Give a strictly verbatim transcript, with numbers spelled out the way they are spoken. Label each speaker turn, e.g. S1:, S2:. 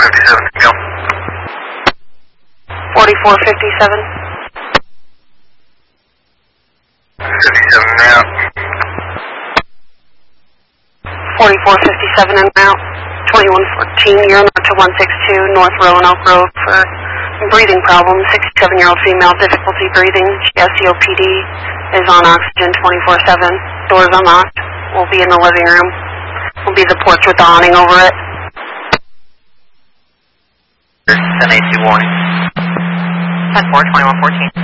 S1: fifty-seven, go.
S2: forty-four fifty-seven.
S1: fifty-seven now.
S2: forty-four fifty-seven en route. twenty-one fourteen, you're on to one six two North Roanoke Road for breathing problems. sixty-seven-year-old female, difficulty breathing. She has C O P D, is on oxygen twenty-four seven. Doors unlocked. We'll be in the living room. We'll be the porch with the awning over it.
S3: ten eight two warning. ten four, twenty-one fourteen.